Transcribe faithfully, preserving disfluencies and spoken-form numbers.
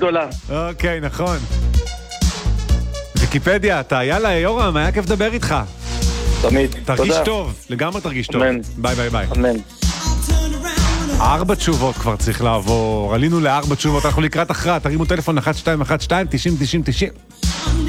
גדולה. אוקיי, נכון. ויקיפדיה, אתה, יאללה, יורם, היה כיף לדבר איתך. תמיד, תודה. תרגיש טוב, לגמרי תרגיש טוב. אמן. ביי ביי ביי. אמן. ארבע תשובות כבר צריך לעבור, עלינו לארבע תשובות, אנחנו לקראת הכרעה, תרימו טלפון אחת שתיים אחת שתיים תשעים תשעים תשעים.